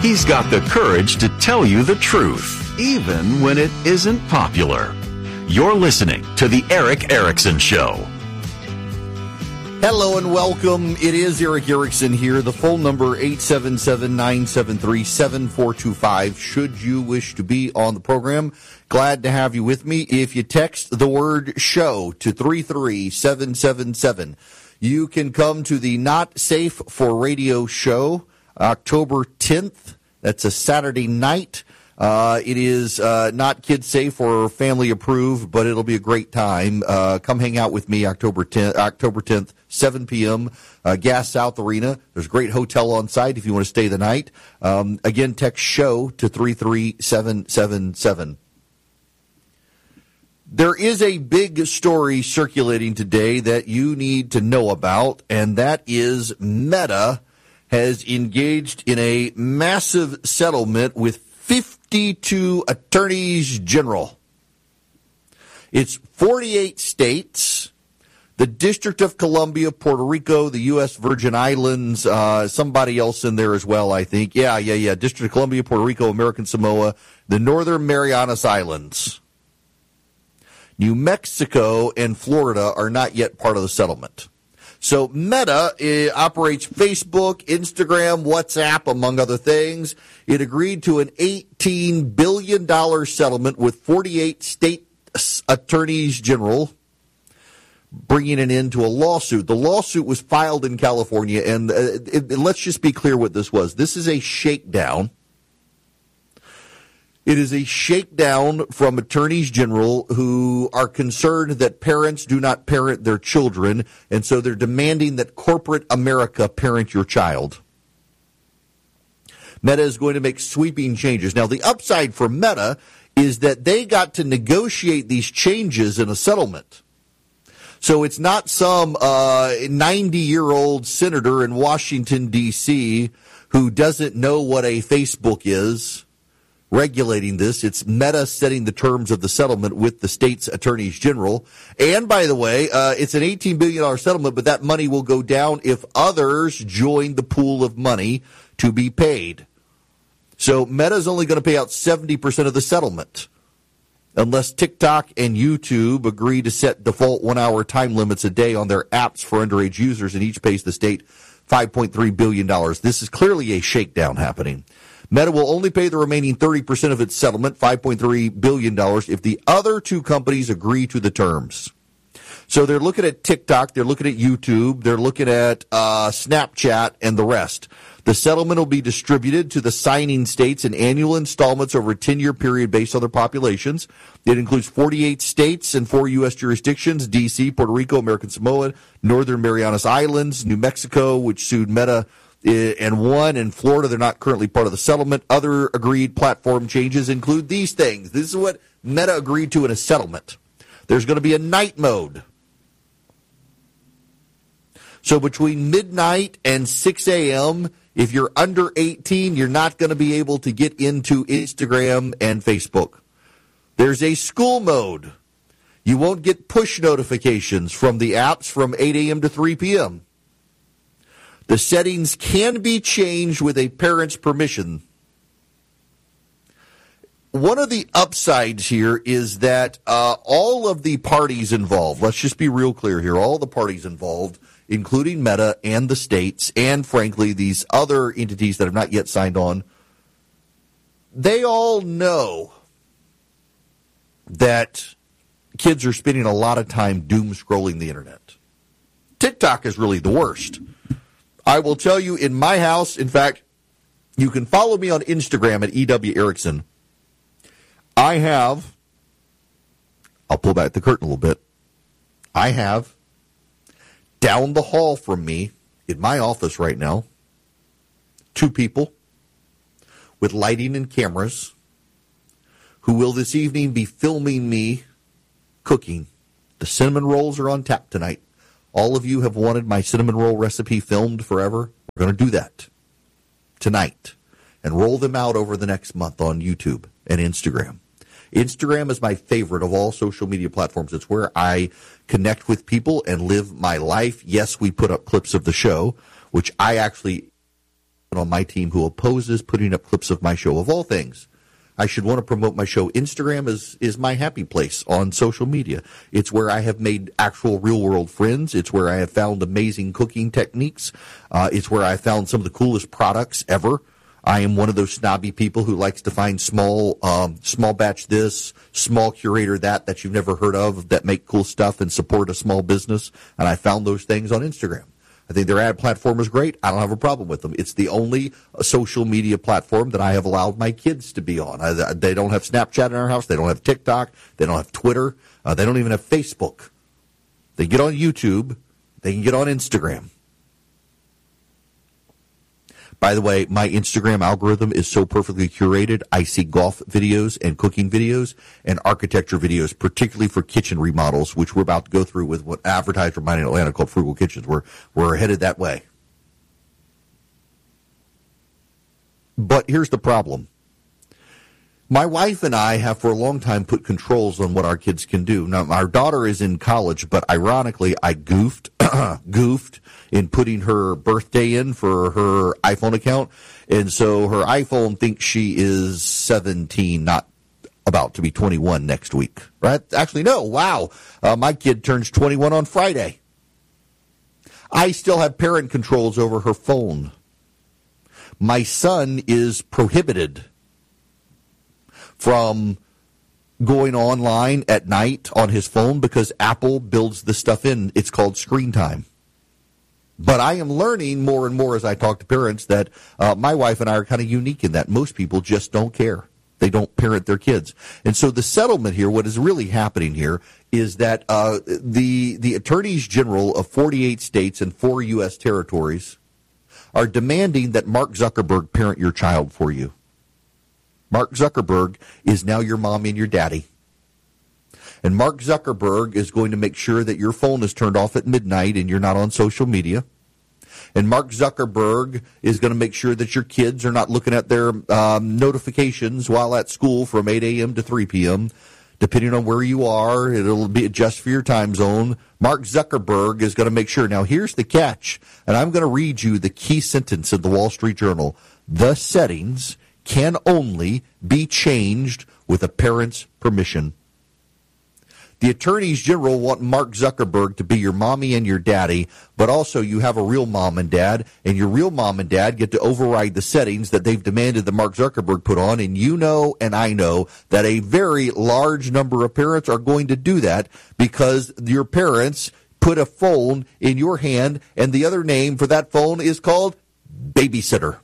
He's got the courage to tell you the truth, even when it isn't popular. You're listening to The Erick Erickson Show. Hello and welcome. It is Erick Erickson here. The phone number 877-973-7425. Should you wish to be on the program, glad to have you with me. If you text the word show to 33777, you can come to the Not Safe for Radio show, October 10th. That's a Saturday night. It is not kid safe or family approved, but it'll be a great time. Come hang out with me October 10th, 7 p.m., Gas South Arena. There's a great hotel on site if you want to stay the night. Again, text show to 33777. There is a big story circulating today that you need to know about, and that is Meta has engaged in a massive settlement with 52 attorneys general. It's 48 states, the District of Columbia, Puerto Rico, the U.S. Virgin Islands, somebody else in there as well, I think. Yeah. District of Columbia, Puerto Rico, American Samoa, the Northern Marianas Islands. New Mexico and Florida are not yet part of the settlement. So Meta operates Facebook, Instagram, WhatsApp, among other things. It agreed to an $18 billion settlement with 48 state attorneys general, bringing an end to a lawsuit. The lawsuit was filed in California, and let's just be clear what this was. This is a shakedown. It is a shakedown from attorneys general who are concerned that parents do not parent their children, and so they're demanding that corporate America parent your child. Meta is going to make sweeping changes. Now, the upside for Meta is that they got to negotiate these changes in a settlement. So it's not some 90-year-old senator in Washington, D.C. who doesn't know what a Facebook is regulating this. It's Meta setting the terms of the settlement with the state's attorneys general. And by the way, it's an $18 billion settlement, but that money will go down if others join the pool of money to be paid. So Meta is only going to pay out 70% of the settlement, unless TikTok and YouTube agree to set default 1-hour time limits a day on their apps for underage users, and each pays the state $5.3 billion. This is clearly a shakedown happening. Meta will only pay the remaining 30% of its settlement, $5.3 billion, if the other two companies agree to the terms. So they're looking at TikTok, they're looking at YouTube, they're looking at Snapchat, and the rest. The settlement will be distributed to the signing states in annual installments over a 10-year period based on their populations. It includes 48 states and 4 U.S. jurisdictions: D.C., Puerto Rico, American Samoa, Northern Marianas Islands, New Mexico, which sued Meta, and one in Florida. They're not currently part of the settlement. Other agreed platform changes include these things. This is what Meta agreed to in a settlement. There's going to be a night mode. So between midnight and 6 a.m., if you're under 18, you're not going to be able to get into Instagram and Facebook. There's a school mode. You won't get push notifications from the apps from 8 a.m. to 3 p.m. The settings can be changed with a parent's permission. One of the upsides here is that all of the parties involved, let's just be real clear here, all the parties involved, including Meta and the states, and frankly these other entities that have not yet signed on, they all know that kids are spending a lot of time doom scrolling the internet. TikTok is really the worst. I will tell you, in my house, in fact, you can follow me on Instagram at EW Erickson. I'll pull back the curtain a little bit. I have, down the hall from me, in my office right now, 2 people with lighting and cameras who will this evening be filming me cooking. The cinnamon rolls are on tap tonight. All of you have wanted my cinnamon roll recipe filmed forever. We're going to do that tonight and roll them out over the next month on YouTube and Instagram. Instagram is my favorite of all social media platforms. It's where I connect with people and live my life. Yes, we put up clips of the show, which I actually husband on my team who opposes putting up clips of my show. Of all things, I should want to promote my show. Instagram is my happy place on social media. It's where I have made actual real-world friends. It's where I have found amazing cooking techniques. It's where I found some of the coolest products ever. I am one of those snobby people who likes to find small batch this, small curator that you've never heard of, that make cool stuff and support a small business. And I found those things on Instagram. I think their ad platform is great. I don't have a problem with them. It's the only social media platform that I have allowed my kids to be on. They don't have Snapchat in our house. They don't have TikTok. They don't have Twitter. They don't even have Facebook. They get on YouTube. They can get on Instagram. By the way, my Instagram algorithm is so perfectly curated. I see golf videos and cooking videos and architecture videos, particularly for kitchen remodels, which we're about to go through with what advertised for mine in Atlanta called Frugal Kitchens. We're headed that way. But here's the problem. My wife and I have for a long time put controls on what our kids can do. Now, our daughter is in college, but ironically, I goofed in putting her birthday in for her iPhone account. And so her iPhone thinks she is 17, not about to be 21 next week. Right? Actually, no. Wow. My kid turns 21 on Friday. I still have parent controls over her phone. My son is prohibited from going online at night on his phone because Apple builds this stuff in. It's called screen time. But I am learning more and more as I talk to parents that my wife and I are kind of unique in that most people just don't care. They don't parent their kids. And so the settlement here, what is really happening here, is that the attorneys general of 48 states and 4 U.S. territories are demanding that Mark Zuckerberg parent your child for you. Mark Zuckerberg is now your mommy and your daddy. And Mark Zuckerberg is going to make sure that your phone is turned off at midnight and you're not on social media. And Mark Zuckerberg is going to make sure that your kids are not looking at their notifications while at school from 8 a.m. to 3 p.m. Depending on where you are, it'll be adjust for your time zone. Mark Zuckerberg is going to make sure. Now, here's the catch, and I'm going to read you the key sentence in the Wall Street Journal. The settings can only be changed with a parent's permission. The attorneys general want Mark Zuckerberg to be your mommy and your daddy, but also you have a real mom and dad, and your real mom and dad get to override the settings that they've demanded that Mark Zuckerberg put on, and you know and I know that a very large number of parents are going to do that because your parents put a phone in your hand, and the other name for that phone is called babysitter.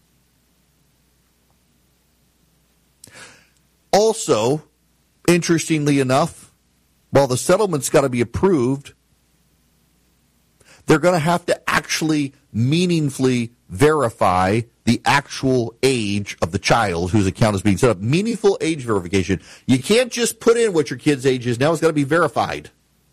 Also, interestingly enough, while the settlement's got to be approved, they're going to have to actually meaningfully verify the actual age of the child whose account is being set up. Meaningful age verification. You can't just put in what your kid's age is. Now it's got to be verified.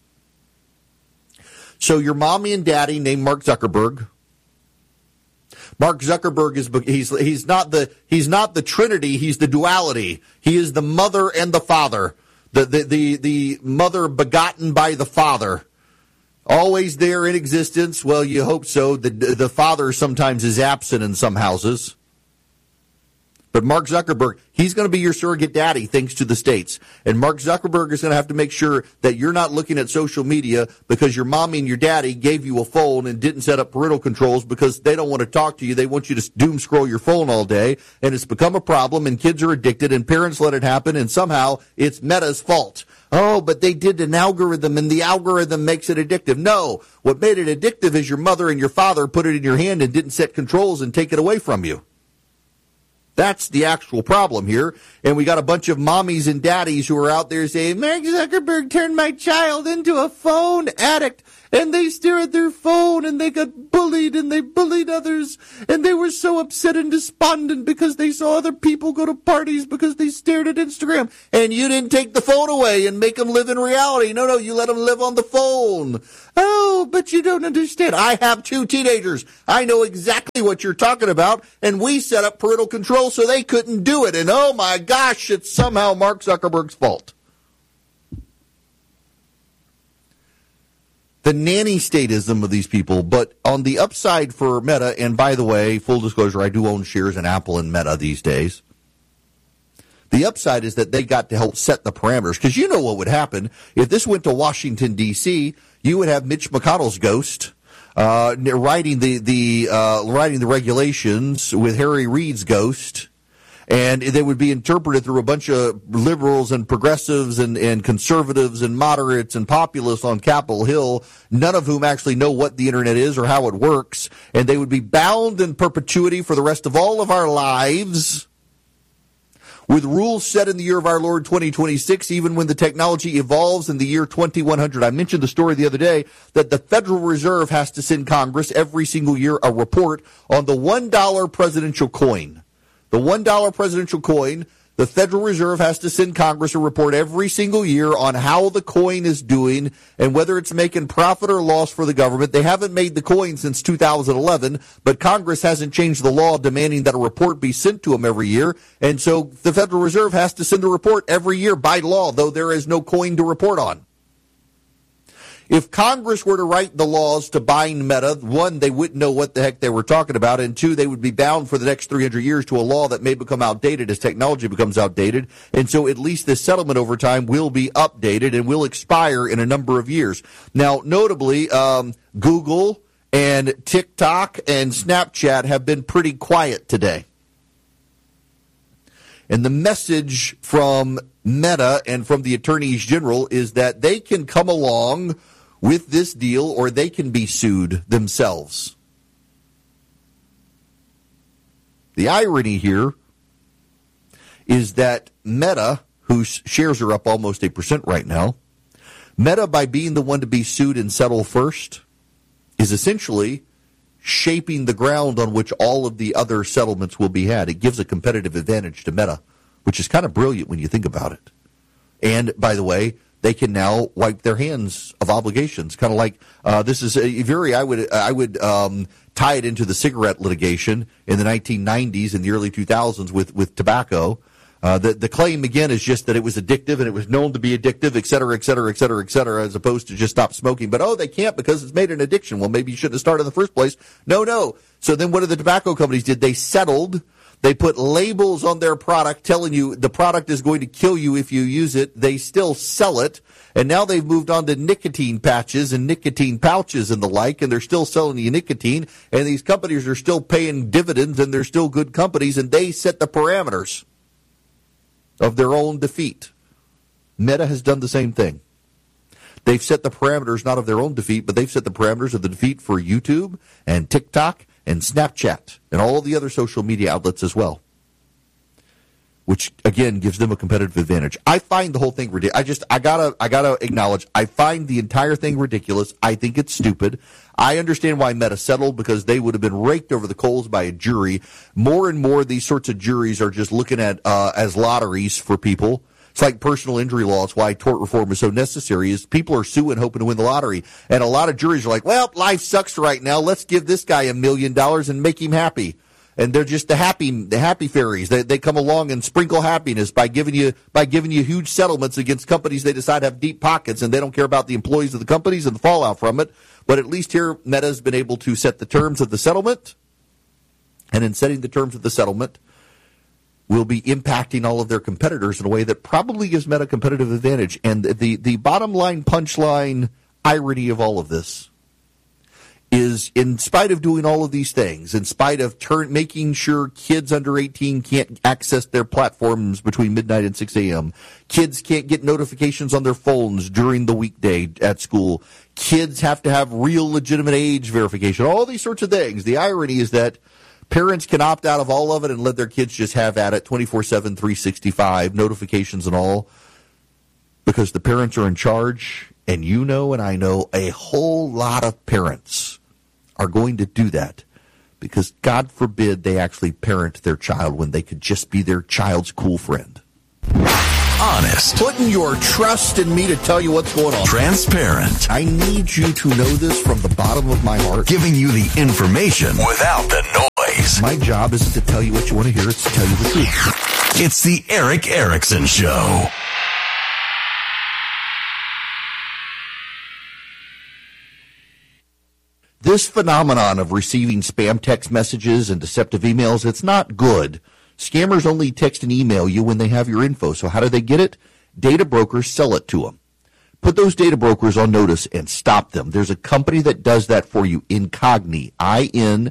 So your mommy and daddy named Mark Zuckerberg. Mark Zuckerberg he's not the Trinity, he's the duality. He is the mother and the father. The mother begotten by the father. Always there in existence. Well, you hope so. The father sometimes is absent in some houses. But Mark Zuckerberg, he's going to be your surrogate daddy thanks to the states. And Mark Zuckerberg is going to have to make sure that you're not looking at social media because your mommy and your daddy gave you a phone and didn't set up parental controls because they don't want to talk to you. They want you to doom scroll your phone all day. And it's become a problem and kids are addicted and parents let it happen and somehow it's Meta's fault. Oh, but they did an algorithm and the algorithm makes it addictive. No, what made it addictive is your mother and your father put it in your hand and didn't set controls and take it away from you. That's the actual problem here. And we got a bunch of mommies and daddies who are out there saying, Mark Zuckerberg turned my child into a phone addict. And they stare at their phone and they got bullied and they bullied others. And they were so upset and despondent because they saw other people go to parties because they stared at Instagram. And you didn't take the phone away and make them live in reality. No, you let them live on the phone. Oh, but you don't understand. I have 2 teenagers. I know exactly what you're talking about. And we set up parental control so they couldn't do it. And oh my gosh, it's somehow Mark Zuckerberg's fault. the nanny statism of these people. But on the upside for Meta, and by the way, full disclosure, I do own shares in Apple and Meta these days. The upside is that they got to help set the parameters, because you know what would happen if this went to Washington, D.C., you would have Mitch McConnell's ghost writing the regulations with Harry Reid's ghost, and they would be interpreted through a bunch of liberals and progressives and conservatives and moderates and populists on Capitol Hill, none of whom actually know what the internet is or how it works, and they would be bound in perpetuity for the rest of all of our lives with rules set in the year of our Lord 2026, even when the technology evolves in the year 2100. I mentioned the story the other day that the Federal Reserve has to send Congress every single year a report on the $1 presidential coin. The $1 presidential coin, the Federal Reserve has to send Congress a report every single year on how the coin is doing and whether it's making profit or loss for the government. They haven't made the coin since 2011, but Congress hasn't changed the law demanding that a report be sent to them every year. And so the Federal Reserve has to send a report every year by law, though there is no coin to report on. If Congress were to write the laws to bind Meta, one, they wouldn't know what the heck they were talking about, and two, they would be bound for the next 300 years to a law that may become outdated as technology becomes outdated, and so at least this settlement over time will be updated and will expire in a number of years. Now, notably, Google and TikTok and Snapchat have been pretty quiet today. And the message from Meta and from the attorneys general is that they can come along with this deal or they can be sued themselves. The irony here is that Meta, whose shares are up almost 8% right now, Meta, by being the one to be sued and settle first, is essentially shaping the ground on which all of the other settlements will be had. It gives a competitive advantage to Meta, which is kind of brilliant when you think about it. And, by the way, they can now wipe their hands of obligations. Kind of like this is I would tie it into the cigarette litigation in the 1990s and the early 2000s with tobacco. The claim again is just that it was addictive and it was known to be addictive, et cetera, et cetera, et cetera, et cetera, as opposed to just stop smoking. But they can't because it's made an addiction. Well, maybe you shouldn't have started in the first place. No. So then what did the tobacco companies did? They settled. They put labels on their product telling you the product is going to kill you if you use it. They still sell it. And now they've moved on to nicotine patches and nicotine pouches and the like, and they're still selling you nicotine. And these companies are still paying dividends, and they're still good companies, and they set the parameters of their own defeat. Meta has done the same thing. They've set the parameters not of their own defeat, but they've set the parameters of the defeat for YouTube and TikTok and Snapchat and all the other social media outlets as well, which again gives them a competitive advantage. I find the whole thing ridiculous. I gotta acknowledge, I find the entire thing ridiculous. I think it's stupid. I understand why Meta settled, because they would have been raked over the coals by a jury. More and more these sorts of juries are just looking at as lotteries for people. It's like personal injury law. It's why tort reform is so necessary, is people are suing hoping to win the lottery. And a lot of juries are like, well, life sucks right now. Let's give this guy $1 million and make him happy. And they're just the happy fairies. They come along and sprinkle happiness by giving you huge settlements against companies they decide have deep pockets, and they don't care about the employees of the companies and the fallout from it. But at least here, Meta's been able to set the terms of the settlement. And in setting the terms of the settlement, will be impacting all of their competitors in a way that probably gives Meta competitive advantage. And the bottom line, punchline irony of all of this is, in spite of doing all of these things, in spite of making sure kids under 18 can't access their platforms between midnight and 6 a.m., kids can't get notifications on their phones during the weekday at school, kids have to have real legitimate age verification, all these sorts of things. The irony is that parents can opt out of all of it and let their kids just have at it 24/7, 365, notifications and all, because the parents are in charge. And you know, and I know, a whole lot of parents are going to do that because, God forbid, they actually parent their child when they could just be their child's cool friend. Honest. Putting your trust in me to tell you what's going on. Transparent. I need you to know this from the bottom of my heart. Giving you the information without the noise. My job isn't to tell you what you want to hear, it's to tell you the truth. It's the Erick Erickson Show. This phenomenon of receiving spam text messages and deceptive emails, it's not good. Scammers only text and email you when they have your info. So how do they get it? Data brokers sell it to them. Put those data brokers on notice and stop them. There's a company that does that for you, Incogni, Incogni,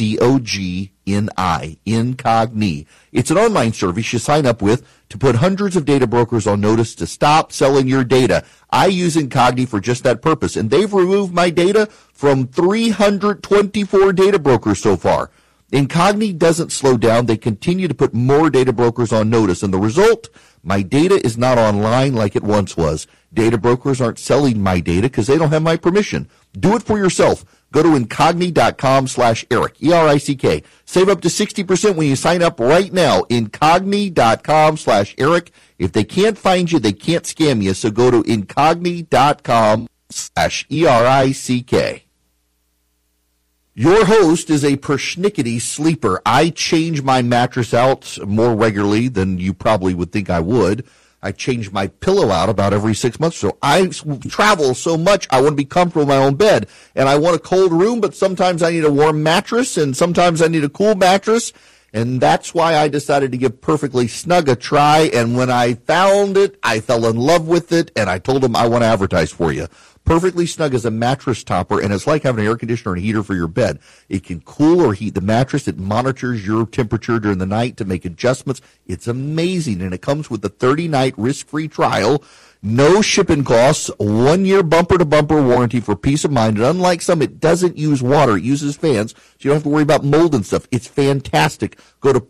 Incogni. It's an online service you sign up with to put hundreds of data brokers on notice to stop selling your data. I use Incogni for just that purpose, and they've removed my data from 324 data brokers so far. Incogni doesn't slow down. They continue to put more data brokers on notice, and the result, my data is not online like it once was. Data brokers aren't selling my data because they don't have my permission. Do it for yourself. Go to Incogni.com/Eric, E-R-I-C-K. Save up to 60% when you sign up right now. Incogni.com/Eric. If they can't find you, they can't scam you. So go to Incogni.com/ERICK. Your host is a persnickety sleeper. I change my mattress out more regularly than you probably would think I would. I change my pillow out about every 6 months. So I travel so much, I want to be comfortable in my own bed. And I want a cold room, but sometimes I need a warm mattress, and sometimes I need a cool mattress. And that's why I decided to give Perfectly Snug a try. And when I found it, I fell in love with it, and I told them I want to advertise for you. Perfectly Snug is a mattress topper, and it's like having an air conditioner and a heater for your bed. It can cool or heat the mattress. It monitors your temperature during the night to make adjustments. It's amazing, and it comes with a 30-night risk-free trial. No shipping costs, 1 year bumper-to-bumper warranty for peace of mind. And unlike some, it doesn't use water. It uses fans, so you don't have to worry about mold and stuff. It's fantastic. Go to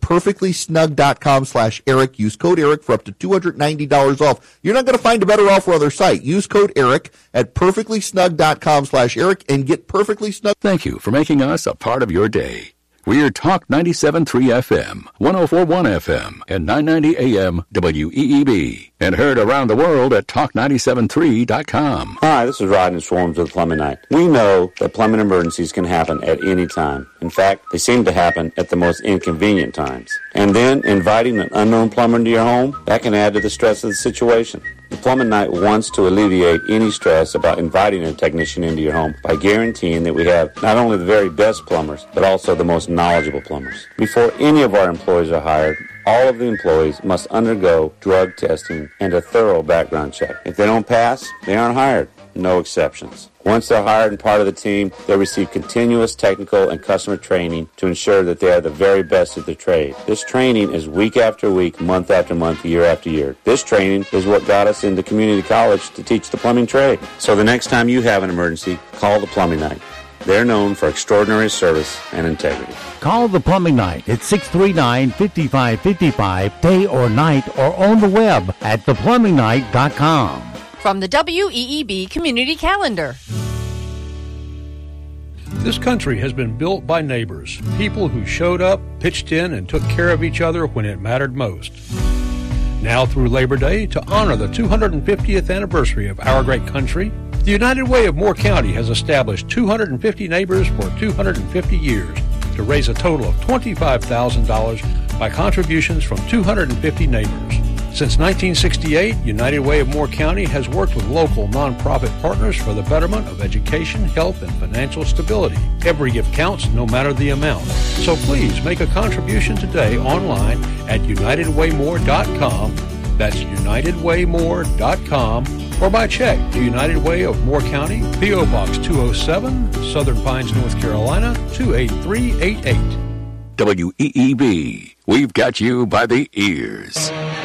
perfectlysnug.com/Eric. Use code Eric for up to $290 off. You're not going to find a better offer on other site. Use code Eric at perfectlysnug.com/Eric and get Perfectly Snug. Thank you for making us a part of your day. We're Talk 97.3 FM, 104.1 FM, and 990 AM WEEB, and heard around the world at talk973.com. Hi, this is Rodney Swarms with Plumbing Night. We know that plumbing emergencies can happen at any time. In fact, they seem to happen at the most inconvenient times. And then inviting an unknown plumber into your home, that can add to the stress of the situation. The Plumbing Night wants to alleviate any stress about inviting a technician into your home by guaranteeing that we have not only the very best plumbers, but also the most knowledgeable plumbers. Before any of our employees are hired, all of the employees must undergo drug testing and a thorough background check. If they don't pass, they aren't hired. No exceptions. Once they're hired and part of the team, they receive continuous technical and customer training to ensure that they are the very best at their trade. This training is week after week, month after month, year after year. This training is what got us into community college to teach the plumbing trade. So the next time you have an emergency, call the Plumbing Night. They're known for extraordinary service and integrity. Call the Plumbing Night at 639-5555, day or night, or on the web at theplumbingnight.com. From the WEEB Community Calendar. This country has been built by neighbors, people who showed up, pitched in, and took care of each other when it mattered most. Now through Labor Day, to honor the 250th anniversary of our great country, the United Way of Moore County has established 250 neighbors for 250 years to raise a total of $25,000 by contributions from 250 neighbors. Since 1968, United Way of Moore County has worked with local nonprofit partners for the betterment of education, health, and financial stability. Every gift counts, no matter the amount. So please make a contribution today online at UnitedWayMore.com. That's UnitedWayMore.com, or by check to United Way of Moore County, P.O. Box 207, Southern Pines, North Carolina, 28388. WEEB, we've got you by the ears.